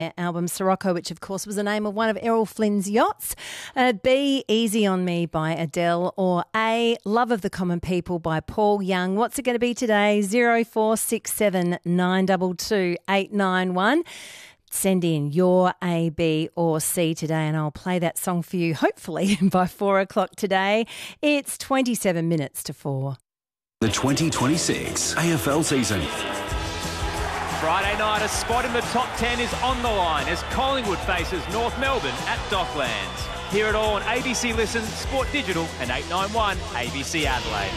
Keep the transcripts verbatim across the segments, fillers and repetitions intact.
album Sirocco, which of course was the name of one of Errol Flynn's yachts. Uh, B, Easy on Me by Adele, or A, Love of the Common People by Paul Young. What's it going to be today? zero four six seven nine two two eight nine one. Send in your A, B or C today and I'll play that song for you hopefully by four o'clock today. It's twenty-seven minutes to four. The twenty twenty-six A F L season. Friday night, a spot in the top ten is on the line as Collingwood faces North Melbourne at Docklands. Hear it all on A B C Listen, Sport Digital and eight nine one A B C Adelaide.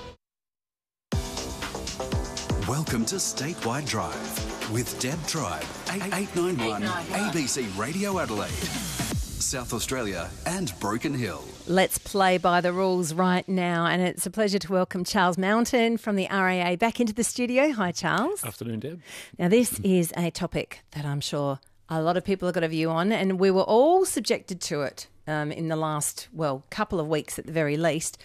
Welcome to Statewide Drive with Deb Tribe, eight nine one A B C Radio Adelaide, South Australia and Broken Hill. Let's play by the rules right now, and it's a pleasure to welcome Charles Mountain from the R A A back into the studio. Hi, Charles. Afternoon, Deb. Now, this is a topic that I'm sure a lot of people have got a view on, and we were all subjected to it um, in the last, well, couple of weeks at the very least.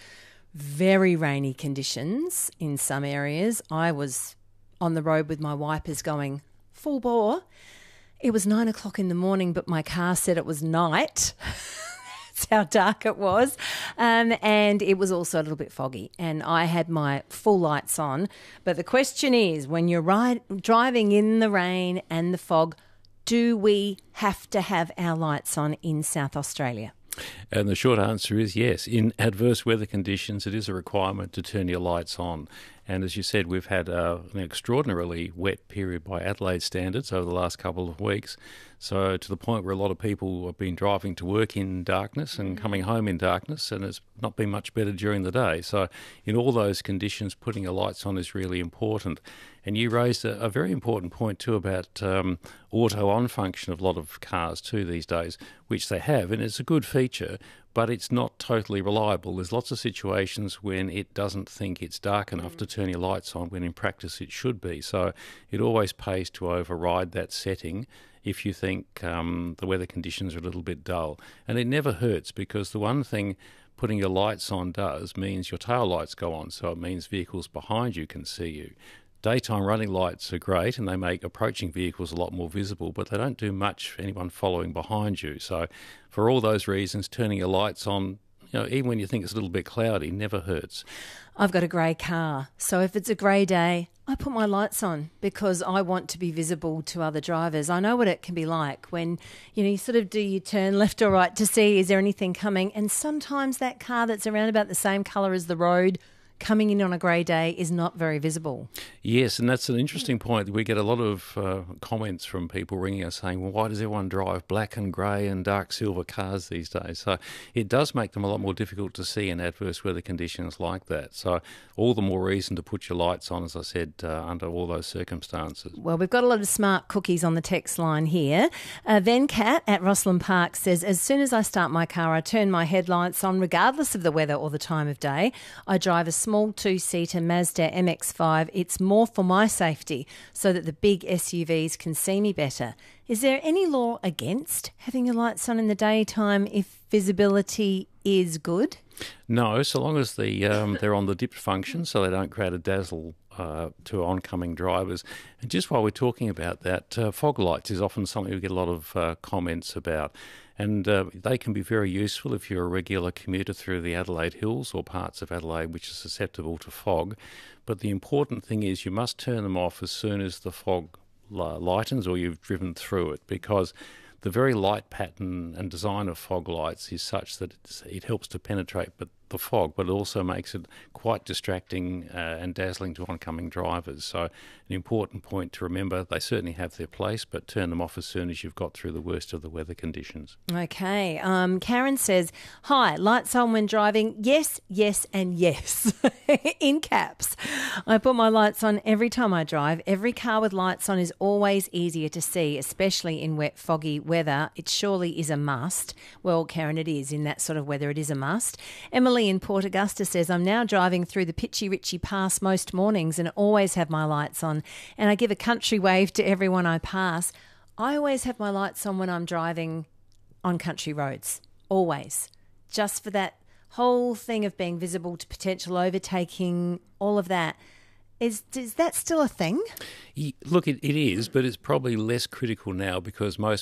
Very rainy conditions in some areas. I was on the road with my wipers going full bore. It was nine o'clock in the morning, but my car said it was night. That's how dark it was. Um, and it was also a little bit foggy. And I had my full lights on. But the question is, when you're ride, driving in the rain and the fog, do we have to have our lights on in South Australia? And the short answer is yes. In adverse weather conditions, it is a requirement to turn your lights on. And as you said, we've had uh, an extraordinarily wet period by Adelaide standards over the last couple of weeks. So to the point where a lot of people have been driving to work in darkness and coming home in darkness, and it's not been much better during the day. So in all those conditions, putting your lights on is really important. And you raised a, a very important point too about um, auto-on function of a lot of cars too these days, which they have, and it's a good feature, but it's not totally reliable. There's lots of situations when it doesn't think it's dark enough to turn your lights on, when in practice it should be. So it always pays to override that setting if you think um, the weather conditions are a little bit dull. And it never hurts, because the one thing putting your lights on does means your tail lights go on, so it means vehicles behind you can see you. Daytime running lights are great and they make approaching vehicles a lot more visible, but they don't do much for anyone following behind you. So for all those reasons, turning your lights on, you know, even when you think it's a little bit cloudy, never hurts. I've got a grey car, so if it's a grey day, I put my lights on because I want to be visible to other drivers. I know what it can be like when, you know, you sort of do your turn left or right to see is there anything coming, and sometimes that car that's around about the same colour as the road coming in on a grey day is not very visible. Yes, and that's an interesting point. We get a lot of uh, comments from people ringing us saying, well, why does everyone drive black and grey and dark silver cars these days? So it does make them a lot more difficult to see in adverse weather conditions like that. So all the more reason to put your lights on, as I said, uh, under all those circumstances. Well, we've got a lot of smart cookies on the text line here. Uh, Venkat at Rosslyn Park says, as soon as I start my car, I turn my headlights on regardless of the weather or the time of day. I drive a small small two-seater Mazda M X five. It's more for my safety so that the big S U Vs can see me better. Is there any law against having your lights on in the daytime if visibility is good? No, so long as the um, they're on the dipped function so they don't create a dazzle uh, to oncoming drivers. And just while we're talking about that, uh, fog lights is often something we get a lot of uh, comments about. And uh, they can be very useful if you're a regular commuter through the Adelaide Hills or parts of Adelaide which are susceptible to fog. But the important thing is you must turn them off as soon as the fog lightens or you've driven through it, because the very light pattern and design of fog lights is such that it's, it helps to penetrate but the fog, but it also makes it quite distracting uh, and dazzling to oncoming drivers. So an important point to remember, they certainly have their place, but turn them off as soon as you've got through the worst of the weather conditions. Okay. Um, Karen says, hi, lights on when driving. Yes, yes and yes. In caps. I put my lights on every time I drive. Every car with lights on is always easier to see, especially in wet, foggy weather. It surely is a must. Well, Karen, it is. In that sort of weather, it is a must. Emily in Port Augusta says, I'm now driving through the Pitchy Ritchie Pass most mornings and always have my lights on, and I give a country wave to everyone I pass. I always have my lights on when I'm driving on country roads, always, just for that whole thing of being visible to potential overtaking, all of that. Is is that still a thing? Look, it, it is, but it's probably less critical now because most